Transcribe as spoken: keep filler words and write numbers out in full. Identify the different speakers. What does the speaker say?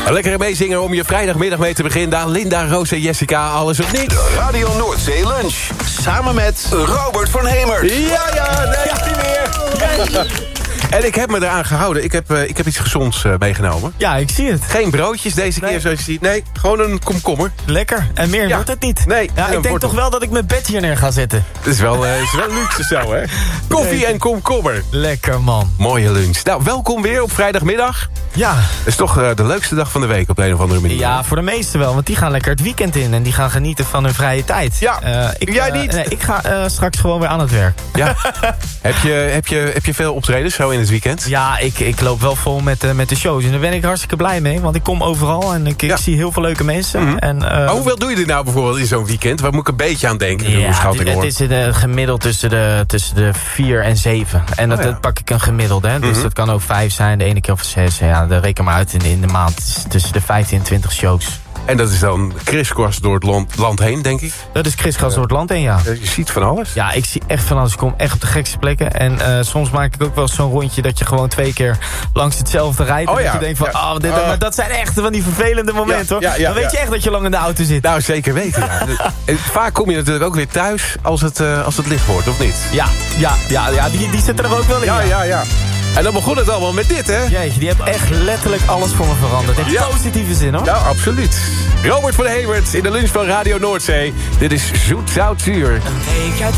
Speaker 1: Een lekkere meezinger om je vrijdagmiddag mee te beginnen. Daar Linda, Roos en Jessica, alles of niet?
Speaker 2: De Radio Noordzee Lunch. Samen met Robert van Hemert.
Speaker 1: Ja, ja, daar is hij weer. En ik heb me eraan gehouden. Ik heb, uh, ik heb iets gezonds uh, meegenomen.
Speaker 3: Ja, ik zie het.
Speaker 1: Geen broodjes deze keer,
Speaker 3: Nee.
Speaker 1: zoals je ziet. Nee, gewoon een komkommer.
Speaker 3: Lekker. En meer
Speaker 1: Ja.
Speaker 3: wordt het niet.
Speaker 1: Nee,
Speaker 3: Ja,
Speaker 1: een
Speaker 3: ik denk
Speaker 1: wortel.
Speaker 3: toch wel dat ik mijn bed hier neer ga zetten.
Speaker 1: Het is wel, uh, is wel luxe zo, hè? Koffie
Speaker 3: Nee.
Speaker 1: en komkommer.
Speaker 3: Lekker, man.
Speaker 1: Mooie lunch. Nou, welkom weer op vrijdagmiddag.
Speaker 3: Ja.
Speaker 1: Het is toch uh, de leukste dag van de week op de een of andere manier.
Speaker 3: Ja, voor de meesten wel. Want die gaan lekker het weekend in. En die gaan genieten van hun vrije tijd.
Speaker 1: Ja,
Speaker 3: Eh, ik,
Speaker 1: jij
Speaker 3: eh,
Speaker 1: niet.
Speaker 3: Nee, ik ga uh, straks gewoon weer aan het werk.
Speaker 1: Ja. heb, je, heb, je, heb je veel optredens zo in het weekend?
Speaker 3: Ja, ik, ik loop wel vol met, uh, met de shows. En daar ben ik hartstikke blij mee. Want ik kom overal en ik, ik
Speaker 1: Ja.
Speaker 3: zie heel veel leuke mensen.
Speaker 1: Mhm.
Speaker 3: En, uh,
Speaker 1: Maar hoeveel doe je er nou bijvoorbeeld in zo'n weekend? Waar moet ik een beetje aan denken? Doe een
Speaker 3: Ja,
Speaker 1: schatting,
Speaker 3: het,
Speaker 1: hoor.
Speaker 3: het is uh, gemiddeld tussen de, tussen de vier en zeven. En dat,
Speaker 1: Oh ja.
Speaker 3: dat pak ik een gemiddelde. Hè. Dus
Speaker 1: Mhm.
Speaker 3: dat kan ook vijf zijn, de ene keer of zes. Ja, dat reken maar uit in de, in de maand. Tussen de vijftien en twintig shows.
Speaker 1: En dat is dan kriskras door het land, land heen, denk ik.
Speaker 3: Dat is kriskras door het land heen, ja.
Speaker 1: Je ziet van alles.
Speaker 3: Ja, ik zie echt van alles. Ik kom echt op de gekste plekken. En uh, soms maak ik ook wel zo'n rondje dat je gewoon twee keer langs hetzelfde rijdt.
Speaker 1: Oh
Speaker 3: en
Speaker 1: ja,
Speaker 3: dat je denkt van,
Speaker 1: ja.
Speaker 3: oh, dit,
Speaker 1: Oh.
Speaker 3: maar dat zijn echt van die vervelende momenten, hoor.
Speaker 1: Ja, ja,
Speaker 3: Dan weet
Speaker 1: ja.
Speaker 3: je echt dat je lang in de auto zit.
Speaker 1: Nou, zeker weten, ja. En vaak kom je natuurlijk ook weer thuis als het, uh, als het licht wordt, of niet?
Speaker 3: Ja, ja, ja, ja die, die zit er ook wel in.
Speaker 1: Ja, ja, ja. En dan begon het allemaal met dit, hè?
Speaker 3: Jeetje, die heeft echt letterlijk alles voor me veranderd. In
Speaker 1: Ja.
Speaker 3: positieve zin, hoor.
Speaker 1: Nou, absoluut. Robert van Hemert in de lunch van Radio Noordzee. Dit is Zoet Zout Zuur.
Speaker 3: Een week uit